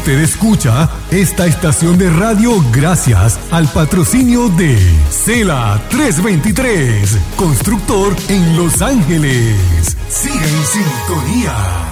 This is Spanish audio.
Usted escucha esta estación de radio gracias al patrocinio de Cela 323, constructor en Los Ángeles. Sigue en sintonía.